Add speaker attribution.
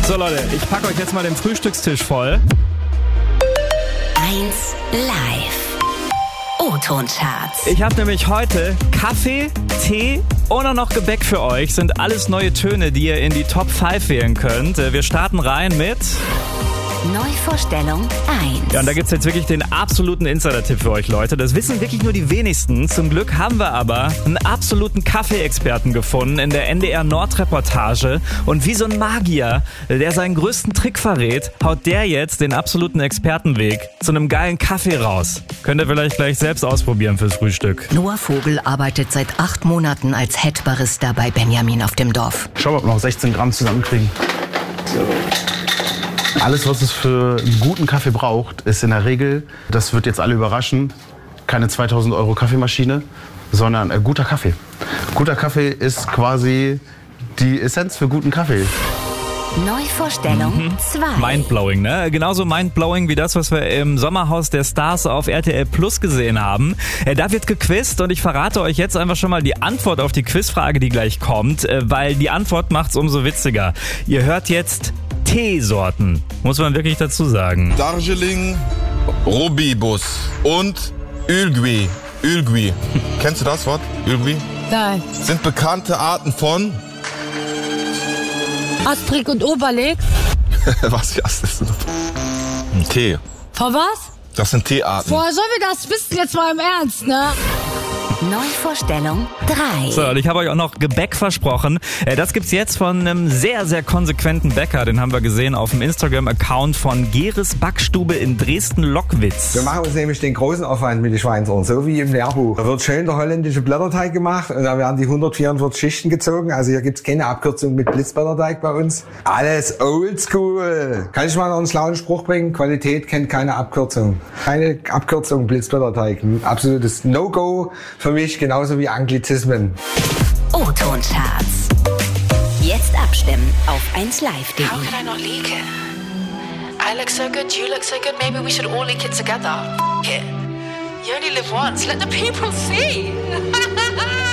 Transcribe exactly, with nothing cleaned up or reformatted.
Speaker 1: So Leute, ich packe euch jetzt mal den Frühstückstisch voll.
Speaker 2: eins live. O-Ton-Charts.
Speaker 1: Ich habe nämlich heute Kaffee, Tee und auch noch Gebäck für euch. Sind alles neue Töne, die ihr in die Top fünf wählen könnt. Wir starten rein mit...
Speaker 2: Neuvorstellung eins.
Speaker 1: Ja, und da gibt's jetzt wirklich den absoluten Insider-Tipp für euch, Leute. Das wissen wirklich nur die wenigsten. Zum Glück haben wir aber einen absoluten Kaffee-Experten gefunden in der N D R Nord-Reportage. Und wie so ein Magier, der seinen größten Trick verrät, haut der jetzt den absoluten Expertenweg zu einem geilen Kaffee raus. Könnt ihr vielleicht gleich selbst ausprobieren fürs Frühstück.
Speaker 3: Noah Vogel arbeitet seit acht Monaten als Head-Barista bei Benjamin auf dem Dorf.
Speaker 4: Schau mal, ob wir noch sechzehn Gramm zusammenkriegen. So. Alles, was es für einen guten Kaffee braucht, ist in der Regel, das wird jetzt alle überraschen, keine zweitausend Euro Kaffeemaschine, sondern äh, guter Kaffee. Guter Kaffee ist quasi die Essenz für guten Kaffee.
Speaker 2: Neuvorstellung zwei.
Speaker 1: Mindblowing, ne? Genauso mindblowing wie das, was wir im Sommerhaus der Stars auf R T L Plus gesehen haben. Äh, da wird gequizt und ich verrate euch jetzt einfach schon mal die Antwort auf die Quizfrage, die gleich kommt, äh, weil die Antwort macht's umso witziger. Ihr hört jetzt Teesorten, muss man wirklich dazu sagen.
Speaker 5: Darjeeling, Rooibos und Ülgüi. Ülgüi. Kennst du das Wort? Ülgüi?
Speaker 6: Nein.
Speaker 5: Sind bekannte Arten von...
Speaker 6: Asterix und Obelix.
Speaker 5: Was ist das? Ein Tee.
Speaker 6: Von was?
Speaker 5: Das sind Teearten.
Speaker 6: Woher sollen wir das wissen jetzt mal im Ernst, ne?
Speaker 2: Neuvorstellung drei.
Speaker 1: So, und ich habe euch auch noch Gebäck versprochen. Das gibt's jetzt von einem sehr, sehr konsequenten Bäcker. Den haben wir gesehen auf dem Instagram-Account von Geres Backstube in Dresden-Lockwitz.
Speaker 7: Wir machen uns nämlich den großen Aufwand mit den Schweinsohren, so wie im Lehrbuch. Da wird schön der holländische Blätterteig gemacht und da werden die hundertvierundvierzig Schichten gezogen. Also hier gibt's keine Abkürzung mit Blitzblätterteig bei uns. Alles oldschool. Kann ich mal noch einen schlauen Spruch bringen? Qualität kennt keine Abkürzung. Keine Abkürzung, Blitzblätterteig. Ein absolutes No-Go für mich, genauso wie Anglizismen.
Speaker 2: O-Ton-Charts. Jetzt abstimmen auf eins live punkt de.
Speaker 8: How can I not leak it? I look so good, you look so good, maybe we should all leak it together. F it. You only live once, let the people see.